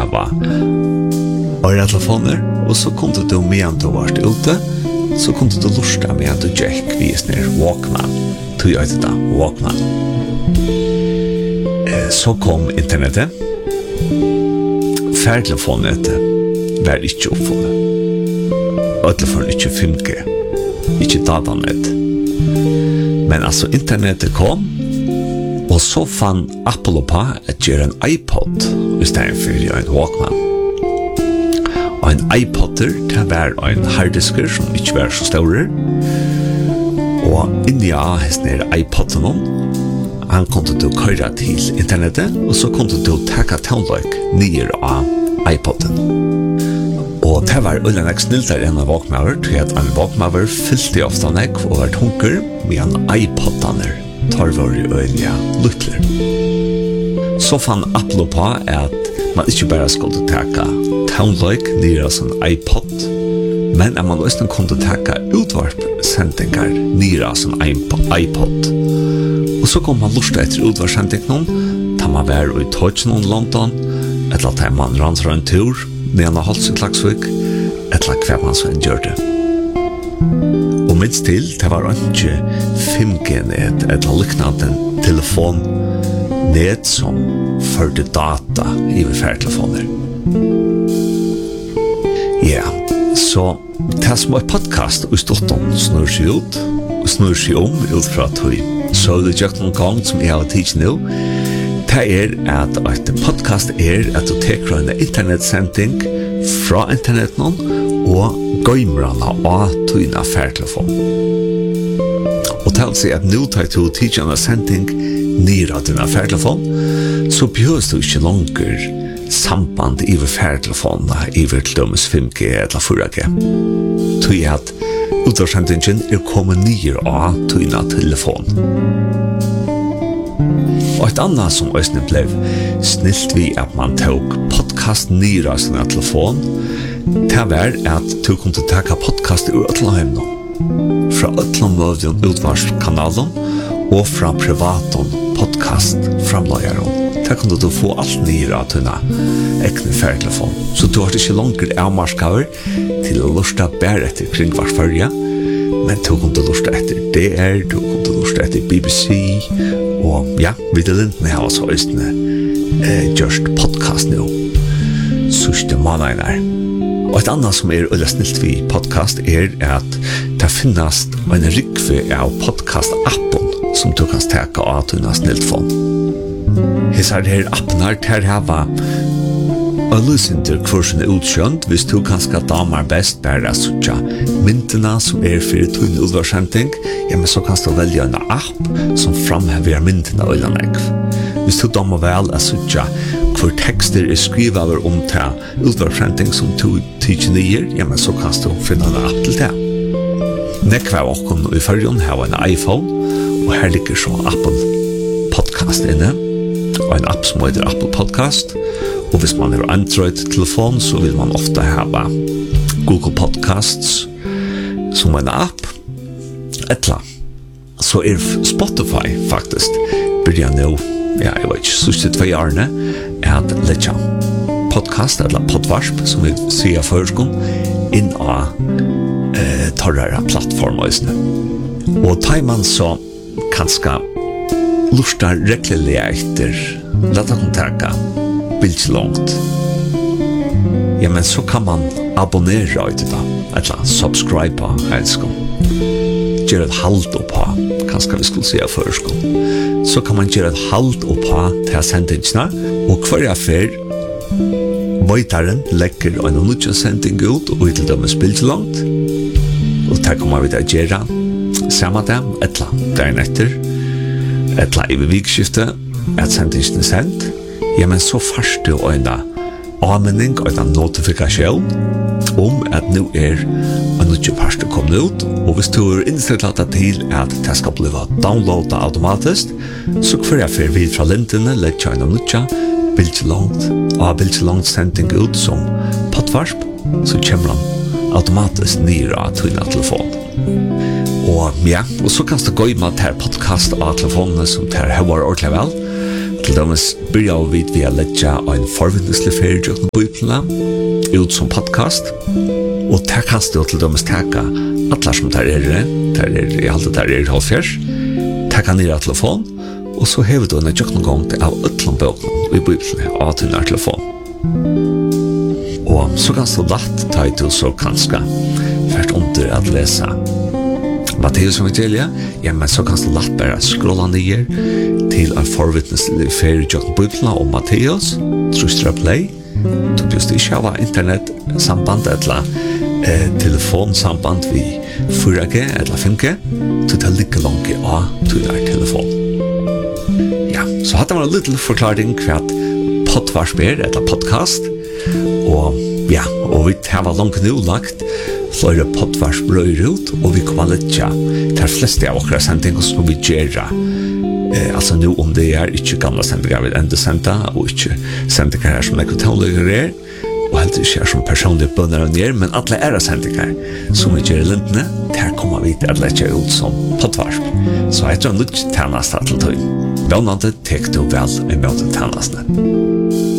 hava øretelefoner, og så kunne du medan du var ute, så kunne du lusta medan du gikk visner Walkman. Tog jeg til da, Walkman. Så kom internettet. Færtelefonet var ikke oppfunnet. Øtelefonen ikke 5G, ikke datanet. Men altså internettet kom, og så fann Apple på at gjøre en iPod i stedet for en Walkman. Og en iPodder, det var en harddisker som ikke var så større. Og inni av hesten iPodden, han kunne du køyre til internettet, og så kunne du taka townlike nye av iPodden. Og det var ulike sniltere enn en Walkmaver, til at en Walkmaver fyllte ofte nek og var tunker, med en iPoddaner tar var i øynene luttler. Så fann Apple på at man ikke bare skulle taka townlike nye av sin iPod, men at man også kunne taka utvarpsendingar nye av sin iPod. Og så kom man lusta etter utvarpsendingen, da man var i Tøtjen i London, eller da man rann en tur, med en Holsen Klagsvik, eller hver man så enn gjør det. Og minst til, det var ikke 5G-net, eller liknande telefonnet som førte data i færtelefoner. Ja, så det som er podcast i Stockholm snur seg ut, og snur seg ut fra tog. Så det gjør noen gang som jeg har tidsi nå, det at et podcast at du teker en internetsending fra internetten og gøymrene av tøyne færtelefon. Og til å si at nå tar du tidsi en sending nere av dine færtelefon, så behøves du ikke langer samband i færtelefonene i til dømes 5G eller 4G. Tøy at utvarsendingen kommet nere av tøyne telefon. Og et annet som også ble snilt vi at man tok podcast nere av sin telefon, det var at du kunne taka podcast ur Øtlandheimene, fra Øtlandmøvden utvarskanalen og fra privaten podcast-framløyeren. Der kunne du få alt nere av dine ekne færtelefon. Så du har ikke langer avmarskaver til å lusta bare etter kringvarsfølge, men du kunne lusta etter DR, du kunne lusta etter BBC, og ja, vi til Lindene har også gjørst podcast nå, sørste måneder. Og et annet som veldig snilt ved podcast at det finnes en rikve av podcast-appen som du kan steke av til en sniltfond. Hesar her appen her til hava Allusinter kursen utkjønt hvis du kanskje damer best bare suttja myntene som for tøyne utvarsending, ja, men så kan du velge en app som framhever myntene og lanlegg. Hvis du damer vel suttja hvor tekster skrivet om til utvarsending som du tykker nye, ja, men så kan du finne en app til det. Nekva åkken i førjen har en iPhone, og her ligger så Apple Podcast inne, og en app som heter Apple Podcast. Og hvis man har Android-telefon, så vil man ofte ha Google Podcasts som en app. Etla. Så Spotify faktisk begynner nå, ja, jeg vet ikke, sørste 2 årene, at letja podcast, eller podvarsp, som vi sier førskon, inn av torrere plattformer. Og tar man så kanskje lusta rekkelig etter, leta kontakta, bildslångt. Ja, men så kan man abonnera ut det, eller subscribe helskon. Gjør et halt oppa, kanskje vi skulle si førskon. Så kan man gjøre et halt oppa til sendingsene, og hver affær Vøytaren legger en nødvendig sending ut og til dømes bildslångt. Og der kommer vi til å gjøre samme dem, etla dagen etter, etla i vikskiftet, at sendingene sendt. Ja, men så først du en anmenning og en notifikasjon om at nå en nødvendig parst kommet ut, og hvis du innstilt til at det skal bli downloadet automatisk, så får jeg for vid fra lintene, legger en nødvendig bildslångt sending ut som podvarsp, så kommer han automatisk nere av tøyne telefon. Og ja, og så kan du gå i med til podcast av telefonene som tar høyere ordentlig vel, Til dømes byrja vi ved å letja en forvindeslig ferie til Bibelen ut som podcast. Og der kan du til dømes teka atler som der i alt der halvfjers. Teka nere av telefon, og så hever du en tjøkken gang til av utlånbøkene i Bibelen av til nere telefon. Og så ganske lagt tar du så kanskje først under at lese Matteus evangeliet, ja, men så ganske lagt bare scrolla ned til en forvittneslig ferie i Bibelen om Matteus, trustra play, du just ikke av internetsamband eller telefonsamband vi 4G eller 5G, du tar like langt av til telefon. Ja, så hadde man en liten forklaring hva poddvarsper eller podcast, og ja, og vi har langt nå lagt flere poddvarsbrøy ut, og vi kommer litt til de fleste av dere sendinger som vi gjør. Altså nå om det ikke gamle sendinger vi enda senda, og ikke sendinger her som nekrotonligere og helt ikke som personlige bønner og nere, men alle sendinger som vi gjør i lintene, der kommer vi til å lette ut som poddvarsp. Så jeg tror litt tjeneste til tøy. Vannende tek du vel i møte tjenestene.